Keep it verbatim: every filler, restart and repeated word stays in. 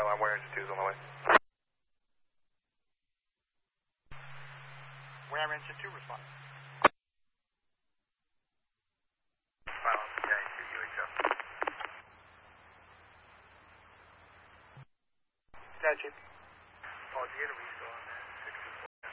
I'm wearing two is on the way. Where engine two respond. Silence, yeah, two U H F. Statue. Paul, did you get a refill on that?